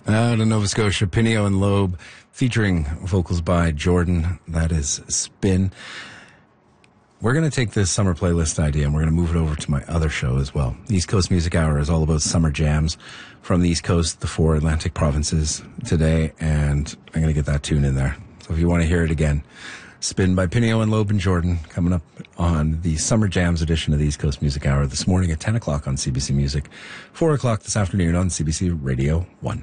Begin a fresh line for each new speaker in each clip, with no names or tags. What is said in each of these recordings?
Out of Nova Scotia, Pineo and Loeb, featuring vocals by Jordan. That is Spin. We're going to take this summer playlist idea and we're going to move it over to my other show as well. East Coast Music Hour is all about summer jams from the East Coast, the 4 Atlantic provinces today, and I'm going to get that tune in there. So if you want to hear it again, Spin by Pineo and Loeb and Jordan, coming up on the Summer Jams edition of the East Coast Music Hour this morning at 10 o'clock on CBC Music, 4 o'clock this afternoon on CBC Radio 1.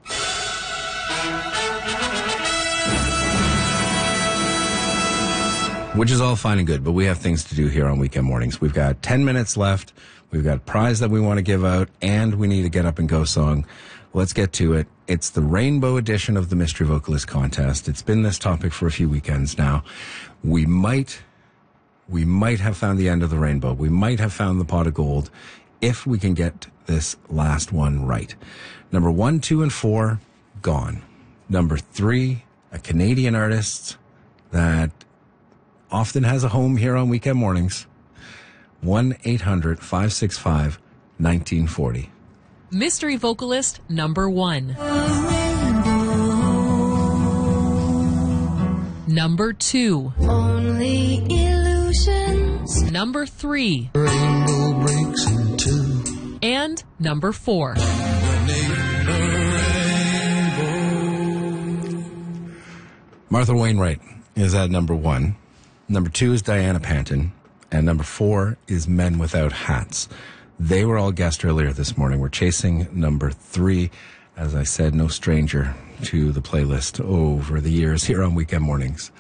Which is all fine and good, but we have things to do here on weekend mornings. We've got 10 minutes left. We've got a prize that we want to give out, and we need a Get Up and Go song. Let's get to it. It's the rainbow edition of the Mystery Vocalist Contest. It's been this topic for a few weekends now. We might have found the end of the rainbow. We might have found the pot of gold if we can get this last one right. Number 1, 2, and 4, gone. Number 3, a Canadian artist that often has a home here on weekend mornings. 1-800-565-1940.
Mystery vocalist number 1. Number 2.
Only illusions.
Number 3.
Rainbow breaks in two.
And number 4.
Martha Wainwright is at number 1. Number 2 is Diana Panton. And number 4 is Men Without Hats. They were all guessed earlier this morning. We're chasing number 3. As I said, no stranger to the playlist over the years here on weekend mornings.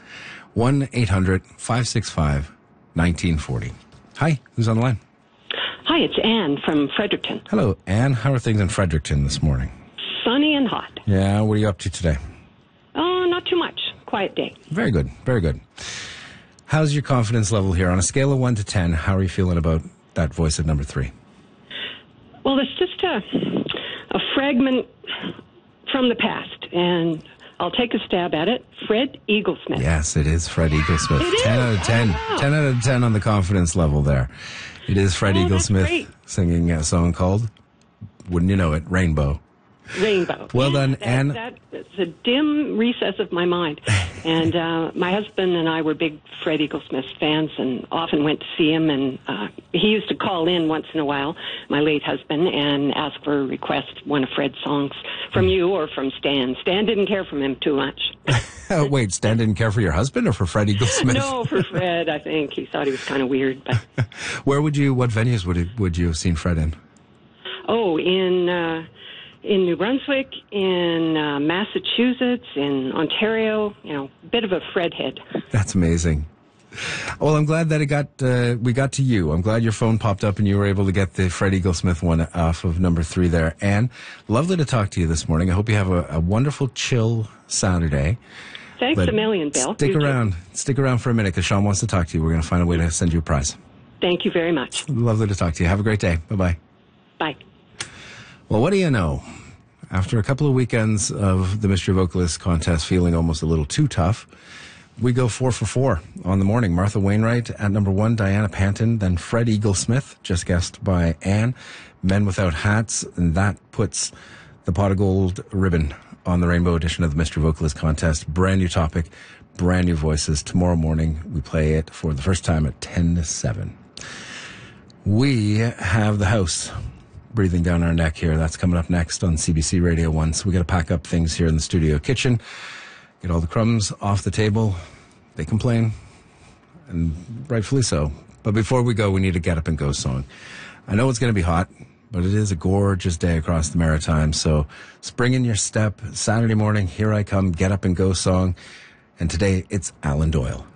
1-800-565-1940. Hi, who's on the line?
Hi, it's Anne from Fredericton.
Hello, Anne. How are things in Fredericton this morning?
Sunny and hot.
Yeah, what are you up to today?
Oh, not too much. Quiet day.
Very good, very good. How's your confidence level here? On a scale of 1 to 10, how are you feeling about that voice at number 3?
Well, it's just a fragment from the past, and I'll take a stab at it. Fred Eaglesmith.
Yes, it is Fred Eaglesmith.
It
10
is?
out of 10.
Oh, wow.
10 out of 10 on the confidence level there. It is Fred
Oh, that's
Eaglesmith
great.
singing a song called, wouldn't you know it, Rainbow.
Rainbow.
Well done, Anne.
That's a dim recess of my mind. And my husband and I were big Fred Eaglesmith fans and often went to see him. And he used to call in once in a while, my late husband, and ask for a request, one of Fred's songs from you or from Stan. Stan didn't care for him too much.
Wait, Stan didn't care for your husband or for Fred Eaglesmith?
No, for Fred, I think. He thought he was kind of weird. But
what venues would you have seen Fred in?
Oh, in New Brunswick, in Massachusetts, in Ontario, bit of a Fred head. That's
amazing. Well, I'm glad that we got to you. I'm glad your phone popped up and you were able to get the Fred Eaglesmith one off of number 3 there. Anne, lovely to talk to you this morning. I hope you have a wonderful, chill Saturday.
Thanks a million, Bill.
Stick around for a minute because Sean wants to talk to you. We're going to find a way to send you a prize.
Thank you very much.
Lovely to talk to you. Have a great day. Bye-bye.
Bye.
Well, what do you know? After a couple of weekends of the Mystery Vocalist Contest feeling almost a little too tough, we go 4 for 4 on the morning. Martha Wainwright at number 1, Diana Panton, then Fred Eaglesmith, just guessed by Anne, Men Without Hats, and that puts the pot of gold ribbon on the rainbow edition of the Mystery Vocalist Contest. Brand new topic, brand new voices. Tomorrow morning, we play it for the first time at 10 to 7. We have the house breathing down our neck here. That's coming up next on CBC Radio 1. So we got to pack up things here in the studio kitchen, get all the crumbs off the table. They complain, and rightfully so. But before we go, we need a Get Up and Go song. I know it's going to be hot, but it is a gorgeous day across the Maritimes. So spring in your step. Saturday morning, here I come, Get Up and Go song. And today it's Alan Doyle.